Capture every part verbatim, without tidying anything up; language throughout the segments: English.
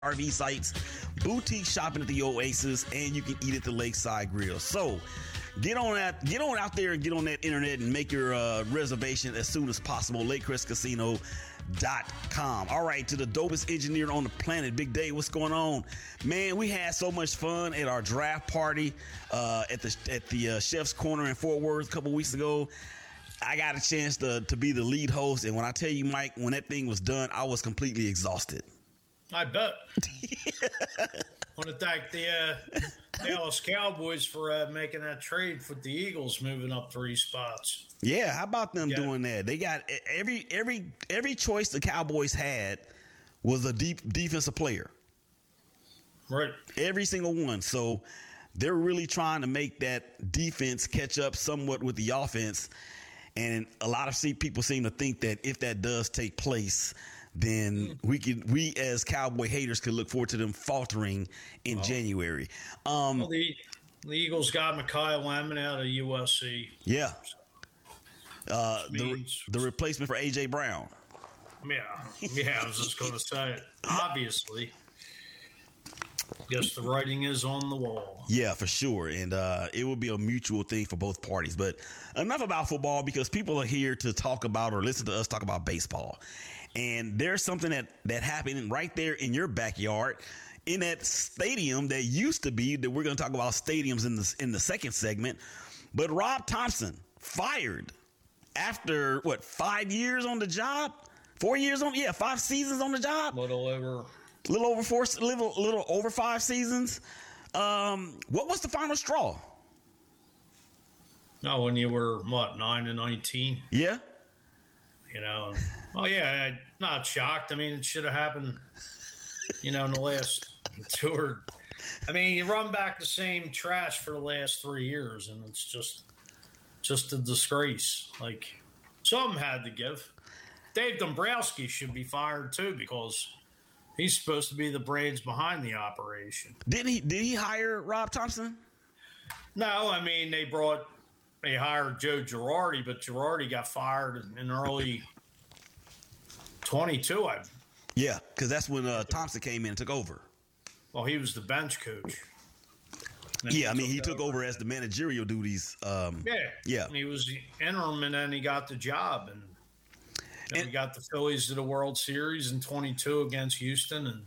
R V sites, boutique shopping at the Oasis, and you can eat at the Lakeside Grill. So get on that, get on out there and get on that internet and make your uh, reservation as soon as possible. Lake Crest Casino dot com. All right, to the dopest engineer on the planet, Big Dave, what's going on? Man, we had so much fun at our draft party uh, at the at the uh, Chef's Corner in Fort Worth a couple weeks ago. I got a chance to to be the lead host, and when I tell you, Mike, when that thing was done, I was completely exhausted. I bet. I want to thank the uh, Dallas Cowboys for uh, making that trade for the Eagles, moving up three spots. Yeah, how about them yeah. doing that? They got every every every choice the Cowboys had was a deep defensive player. Right. Every single one. So they're really trying to make that defense catch up somewhat with the offense. And a lot of people seem to think that if that does take place, then we could, we as Cowboy haters could look forward to them faltering in oh. January. Um, well, the, the Eagles got Mekhi Lemon out of U S C. Yeah. Uh, the, the replacement for A J Brown. Yeah. Yeah, I was just going to say it. Obviously. Guess the writing is on the wall. Yeah, for sure. And uh, it will be a mutual thing for both parties. But enough about football, because people are here to talk about or listen to us talk about baseball. And there's something that, that happened right there in your backyard in that stadium that used to be, that we're going to talk about stadiums in the, in the second segment. But Rob Thompson fired after, what, five years on the job? Four years on? Yeah, five seasons on the job. A little over. A little over four, little, little over five seasons. Um, what was the final straw? No, when you were, what, nine and nineteen? Yeah. You know, oh, yeah, I'm not shocked. I mean, it should have happened, you know, in the last two or, I mean, you run back the same trash for the last three years, and it's just, just a disgrace. Like, something had to give. Dave Dombrowski should be fired, too, because he's supposed to be the brains behind the operation. Didn't he? Did he hire Rob Thompson? No, I mean, they brought, they hired Joe Girardi, but Girardi got fired in early twenty-two. I yeah, because that's when uh, Thompson came in and took over. Well, he was the bench coach. Yeah, I mean, he took over. over as the managerial duties. Um, yeah, yeah. He was the interim, and then he got the job, and. And, and we got the Phillies to the World Series in twenty-two against Houston, and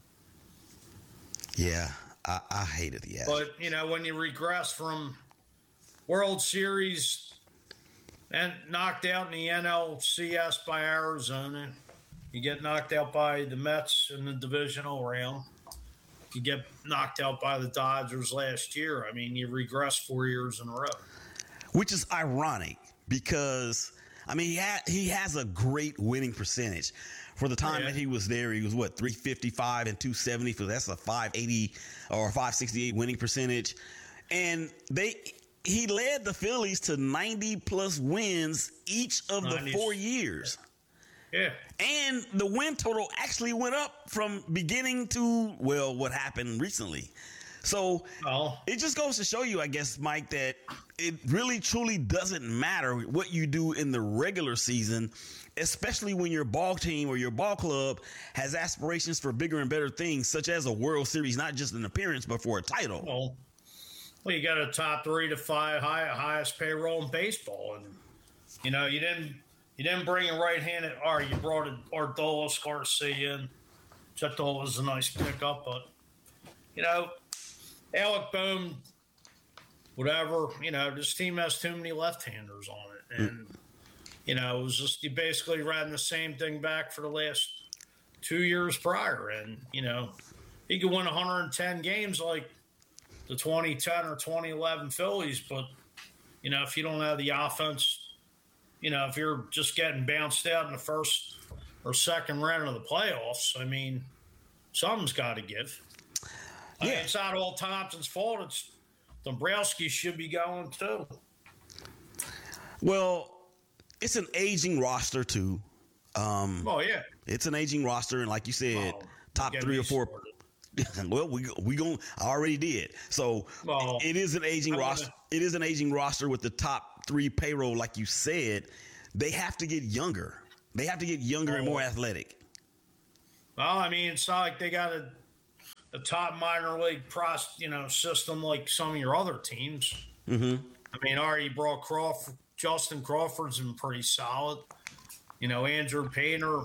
yeah, I, I hated the ass. But you know, when you regress from World Series and knocked out in the N L C S by Arizona, you get knocked out by the Mets in the divisional round. You get knocked out by the Dodgers last year. I mean, you regress four years in a row, which is ironic because. I mean, he, ha- he has a great winning percentage. For the time yeah. that he was there, he was, what, three fifty-five and two seventy. So that's a five eighty or five sixty-eight winning percentage. And they he led the Phillies to ninety-plus wins each of the four years. Yeah. And the win total actually went up from beginning to, well, what happened recently. So oh. it just goes to show you, I guess, Mike, that it really truly doesn't matter what you do in the regular season, especially when your ball team or your ball club has aspirations for bigger and better things, such as a World Series, not just an appearance, but for a title. Well, well you got a top three to five high, highest payroll in baseball. And, you know, you didn't you didn't bring a right-handed – or you brought a Adolis Garcia in, which I thought was a nice pickup. But, you know – Alec Bohm, whatever, you know, this team has too many left-handers on it. And, mm. you know, it was just, you basically ran the same thing back for the last two years prior. And, you know, he could win one hundred ten games like the twenty ten or twenty eleven Phillies. But, you know, if you don't have the offense, you know, if you're just getting bounced out in the first or second round of the playoffs, I mean, something's got to give. I mean, yeah. It's not all Thompson's fault. It's Dombrowski should be going too. Well, it's an aging roster too. Um, oh yeah, it's an aging roster, and like you said, oh, top three or four. Started. Well, we we going I already did. So well, it is an aging roster. Gonna, it is an aging roster with the top three payroll, like you said. They have to get younger. They have to get younger oh. and more athletic. Well, I mean, it's not like they got to a top minor league pros, you know, system like some of your other teams. Mm-hmm. I mean, already brought Crawford. Justin Crawford's been pretty solid. You know, Andrew Painter,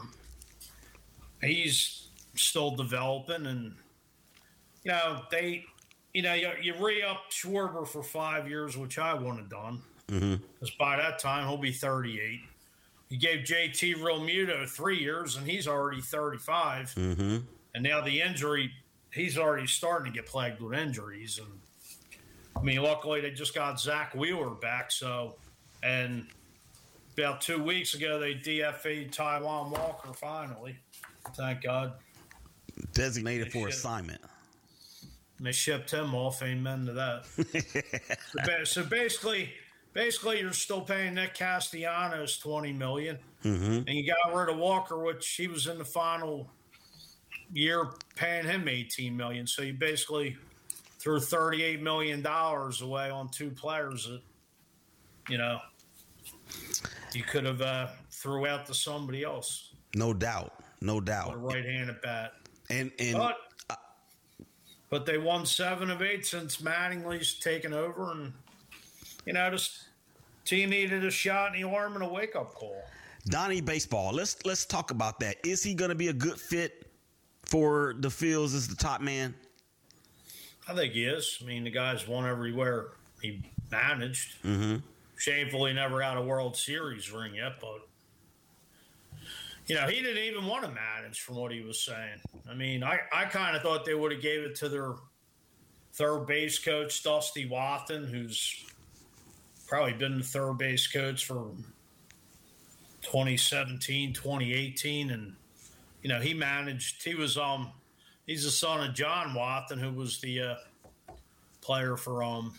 he's still developing, and you know they, you know, you, you re-up Schwarber for five years, which I would have done, because mm-hmm. by that time he'll be thirty-eight. You gave J T Realmuto three years, and he's already thirty-five. Mm-hmm. And now the injury, he's already starting to get plagued with injuries. And I mean, luckily they just got Zach Wheeler back. So, and about two weeks ago they D F A'd Taijuan Walker finally. Thank God. Designated they for shipped, assignment. They shipped him off. Amen to that. so, so basically. Basically, you're still paying Nick Castellanos twenty million dollars, mm-hmm. and you got rid of Walker, which he was in the final year paying him eighteen million dollars. So you basically threw thirty-eight million dollars away on two players that, you know, you could have uh, threw out to somebody else. No doubt, no doubt. With a right-handed bat, and and but, uh, but they won seven of eight since Mattingly's taken over, and. You know, this team needed a shot in the arm and a wake-up call. Donnie Baseball, let's let's talk about that. Is he going to be a good fit for the Fields as the top man? I think he is. I mean, the guy's won everywhere he managed. Mm-hmm. Shamefully never got a World Series ring yet, but, you know, he didn't even want to manage from what he was saying. I mean, I, I kind of thought they would have gave it to their third base coach, Dusty Wathan, who's probably been the third base coach for twenty seventeen, twenty eighteen. And, you know, he managed, he was, um, he's the son of John Wathan, who was the uh, player for um,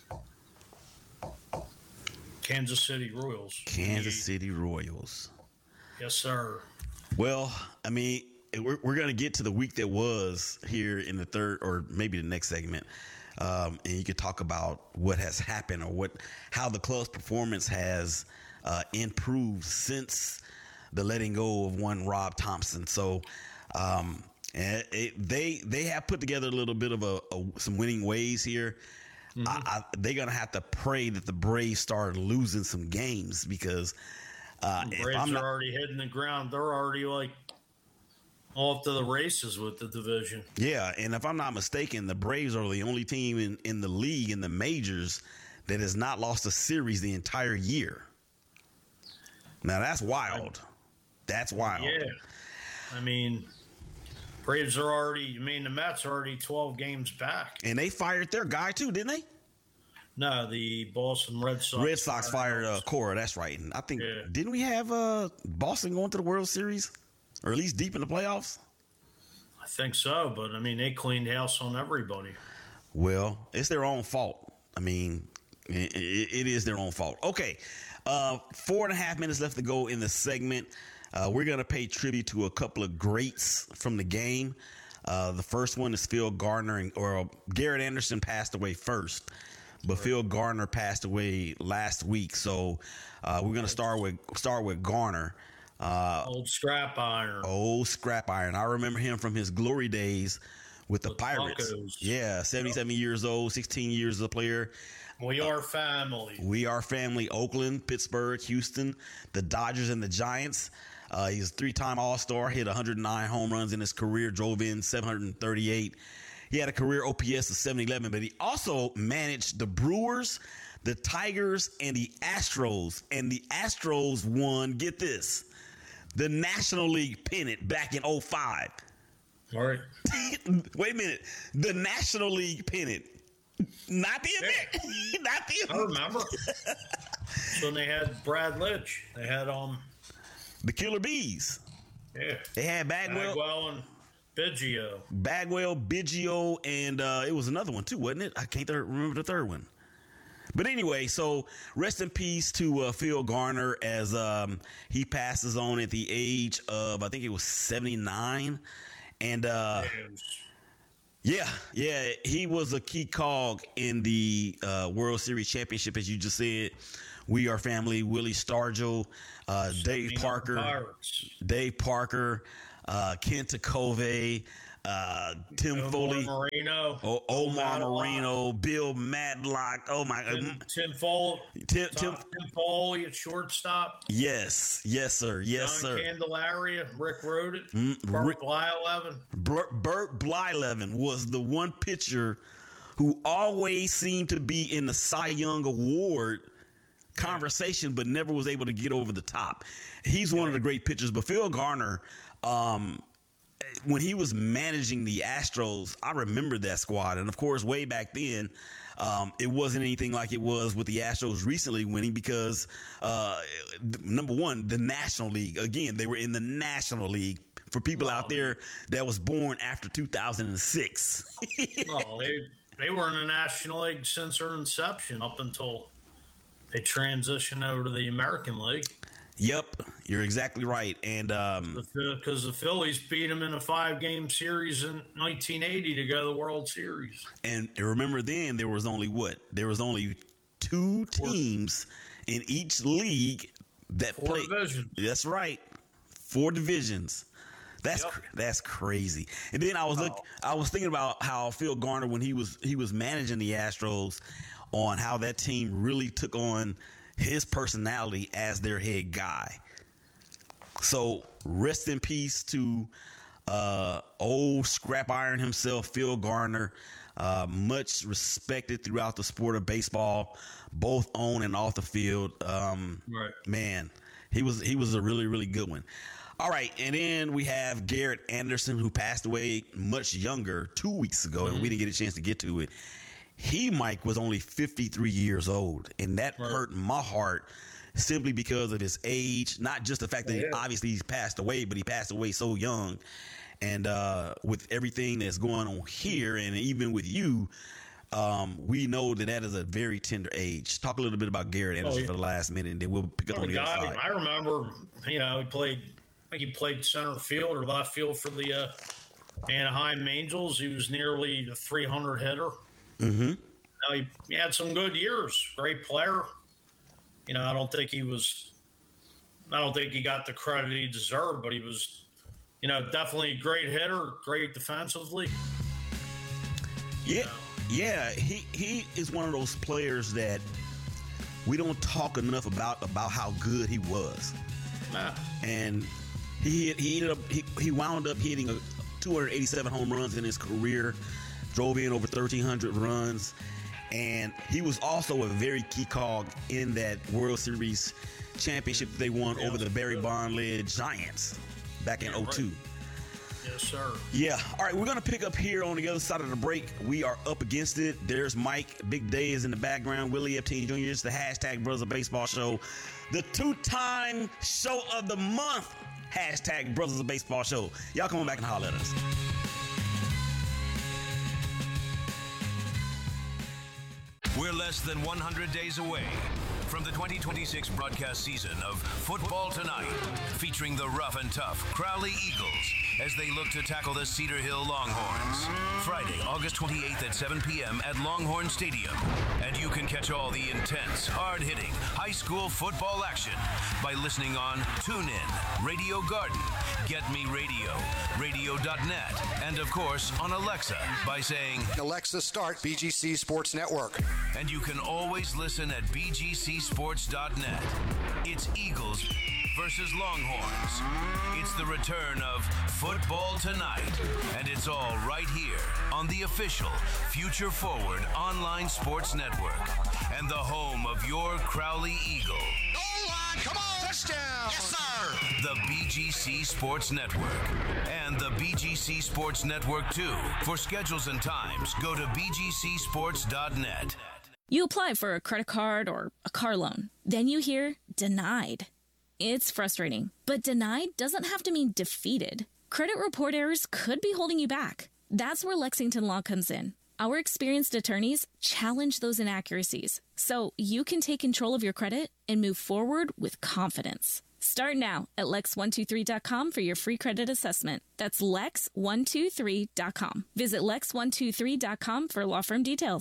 Kansas City Royals. Kansas City Royals. Yes, sir. Well, I mean, we're, we're going to get to the week that was here in the third or maybe the next segment. Um, and you could talk about what has happened or what, how the club's performance has uh, improved since the letting go of one Rob Thompson. So, um, and it, they they have put together a little bit of a, a some winning ways here. Mm-hmm. I, I, they're gonna have to pray that the Braves start losing some games because uh, the Braves are not, already hitting the ground. They're already like. Off to the races with the division. Yeah, and if I'm not mistaken, the Braves are the only team in, in the league, in the majors, that has not lost a series the entire year. Now, that's wild. That's wild. Yeah. I mean, Braves are already, I mean, the Mets are already twelve games back. And they fired their guy, too, didn't they? No, the Boston Red Sox. Red Sox fired uh, Cora, that's right. And I think, yeah. didn't we have uh, Boston going to the World Series? Or at least deep in the playoffs? I think so, but, I mean, they cleaned house on everybody. Well, it's their own fault. I mean, it, it is their own fault. Okay, uh, four and a half minutes left to go in the segment. Uh, we're going to pay tribute to a couple of greats from the game. Uh, the first one is Phil Garner, and, or uh, Garrett Anderson passed away first, but right. Phil Garner passed away last week. So uh, we're going to start with start with Garner. Uh, old scrap iron. Old scrap iron. I remember him from his glory days with the with Pirates. Buccos. Yeah, seventy-seven yep. years old, sixteen years as a player. We are family. Uh, we are family. Oakland, Pittsburgh, Houston, the Dodgers, and the Giants. Uh, he's a three-time All-Star, hit one hundred nine home runs in his career, drove in seven hundred thirty-eight. He had a career O P S of seven eleven, but he also managed the Brewers, the Tigers, and the Astros. And the Astros won, get this, the National League pennant back in oh five. All right. Wait a minute. The National League pennant. Not the event. Yeah. Not the event. I remember. So they had Brad Litch. They had um the Killer Bees. Yeah. They had Bagwell. Bagwell and Biggio. Bagwell, Biggio, and uh, it was another one too, wasn't it? I can't th- remember the third one. But anyway, so rest in peace to uh, Phil Garner as um, he passes on at the age of, I think it was seventy-nine. And uh, yeah, yeah, he was a key cog in the uh, World Series championship, as you just said. We are family. Willie Stargell, uh, Dave Parker, Dave Parker, uh, Kent Tecove, uh, Tim Omar Foley, Marino, o- Omar Matlock, Marino, Bill Matlock. Oh my Tim, God. Tim Foley, Tim, Tim, Tim, Tim Foley at shortstop. yes, yes, sir. Yes, John sir. Candelaria, Rick Rodent, Mm, Burt Rick- Blyleven. Bert, Bert Blyleven was the one pitcher who always seemed to be in the Cy Young Award conversation, but never was able to get over the top. He's one of the great pitchers. But Phil Garner, um, when he was managing the Astros, I remember that squad. And of course, way back then, um, it wasn't anything like it was with the Astros recently winning because, uh, number one, the National League. Again, they were in the National League. For people Wow. out there that was born after two thousand six. Well, they, they were in the National League since their inception up until they transitioned over to the American League. Yep, you're exactly right. And um, Because the Phillies beat them in a five-game series in nineteen eighty to go to the World Series. and remember then there was only what? There was only two teams in each league that Four played. divisions. That's right. Four divisions. That's Yep. cr- that's crazy. And then I was look, I was thinking about how Phil Garner, when he was he was managing the Astros, on how that team really took on his personality as their head guy. So rest in peace to uh, old scrap iron himself, Phil Garner. Uh, much respected throughout the sport of baseball, both on and off the field. Um, Right. Man, he was he was a really really good one. All right, and then we have Garrett Anderson, who passed away much younger two weeks ago, and we didn't get a chance to get to it. He, Mike, was only fifty-three years old, and that Right. hurt my heart simply because of his age, not just the fact that he, Yeah. obviously he's passed away, but he passed away so young. And uh, with everything that's going on here, and even with you, um, we know that that is a very tender age. Talk a little bit about Garrett Anderson yeah. for the last minute, and then we'll pick up The on the guy, other side. I remember, you know, he played, I think he played center field or left field for the uh, Anaheim Angels. He was nearly a three hundred hitter. Mm-hmm. Now, he, he had some good years. Great player. You know, I don't think he was. I don't think he got the credit he deserved, but he was, you know, definitely a great hitter, great defensively. Yeah, yeah. He he is one of those players that we don't talk enough about about how good he was, Nah, and he he ended up he, he wound up hitting a two hundred eighty-seven home runs in his career, drove in over thirteen hundred runs, and he was also a very key cog in that World Series championship that they won Yeah. over the Barry Bonds-led Giants back in Yeah, oh right. two. yes, sir. Yeah. All right. We're going to pick up here on the other side of the break. We are up against it. There's Mike. Big Day is in the background. Willie Epstein Junior It's the hashtag Brothers of Baseball show. The two-time show of the month. Hashtag Brothers of Baseball show. Y'all come on back and holler at us. We're less than one hundred days away from the twenty twenty-six broadcast season of Football Tonight, featuring the rough and tough Crowley Eagles as they look to tackle the Cedar Hill Longhorns. Friday, August twenty-eighth at seven p.m. at Longhorn Stadium. And you can catch all the intense, hard-hitting high school football action by listening on TuneIn, Radio Garden, Get Me Radio, radio dot net, and of course on Alexa by saying, Alexa, start B G C Sports Network. and you can always listen at b g c sports dot net. It's Eagles versus Longhorns. It's the return of Football Tonight, and it's all right here on the official Future Forward online sports network and the home of your Crowley Eagle. Goal line, come on, touchdown. Yes, sir. The B G C Sports Network and the B G C Sports Network two. For schedules and times, go to b g c sports dot net. You apply for a credit card or a car loan. Then you hear denied. It's frustrating, but denied doesn't have to mean defeated. Credit report errors could be holding you back. That's where Lexington Law comes in. Our experienced attorneys challenge those inaccuracies so you can take control of your credit and move forward with confidence. Start now at lex one two three dot com for your free credit assessment. That's lex one two three dot com. Visit lex one two three dot com for law firm details.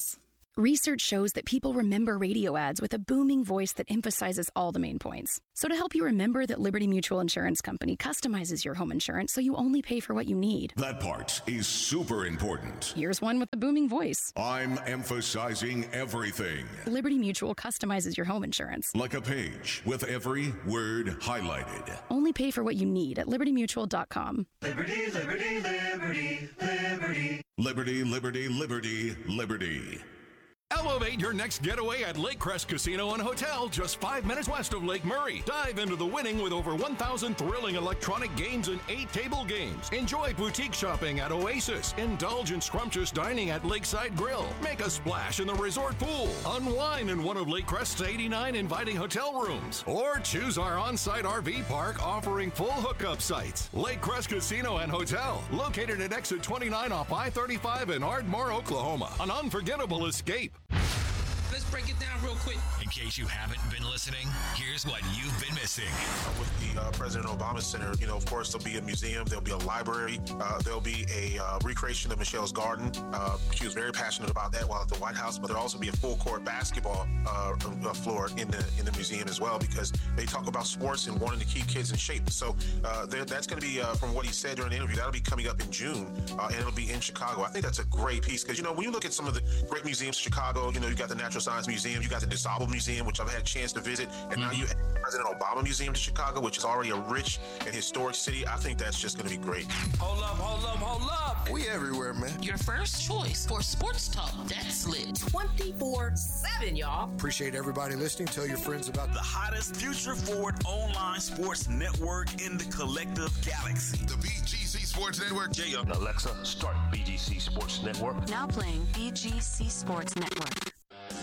Research shows that people remember radio ads with a booming voice that emphasizes all the main points. So to help you remember that Liberty Mutual Insurance Company customizes your home insurance so you only pay for what you need. That part is super important. Here's one with the booming voice. I'm emphasizing everything. Liberty Mutual customizes your home insurance. Like a page with every word highlighted. Only pay for what you need at liberty mutual dot com. Liberty, liberty, liberty, liberty. Liberty, liberty, liberty, liberty. Elevate your next getaway at Lake Crest Casino and Hotel, just five minutes west of Lake Murray. Dive into the winning with over one thousand thrilling electronic games and eight table games. Enjoy boutique shopping at Oasis. Indulge in scrumptious dining at Lakeside Grill. Make a splash in the resort pool. Unwind in one of Lake Crest's eighty-nine inviting hotel rooms. Or choose our on-site R V park offering full hookup sites. Lake Crest Casino and Hotel, located at exit twenty-nine off I thirty-five in Ardmore, Oklahoma. An unforgettable escape. Let's break it down real quick. In case you haven't been listening, here's what you've been missing. With the uh, President Obama Center, you know, of course, there'll be a museum, there'll be a library, uh, there'll be a uh, recreation of Michelle's garden. Uh, she was very passionate about that while at the White House, but there'll also be a full court basketball uh, floor in the in the museum as well, because they talk about sports and wanting to keep kids in shape. So uh, that's going to be, uh, from what he said during the interview, that'll be coming up in June, uh, and it'll be in Chicago. I think that's a great piece, because, you know, when you look at some of the great museums in Chicago, you know, you got the Natural Science Museum, you got the DeSable Museum, which I've had a chance to visit, and mm-hmm. now you add the President Obama Museum to Chicago, which is already a rich and historic city. I think that's just going to be great. Hold up, hold up, hold up. We everywhere, man. Your first choice for sports talk that's lit twenty-four seven, y'all. Appreciate everybody listening. Tell your friends about the hottest future forward online sports network in the collective galaxy. The B G C Sports Network. J-Up. Alexa, start B G C Sports Network. Now playing B G C Sports Network.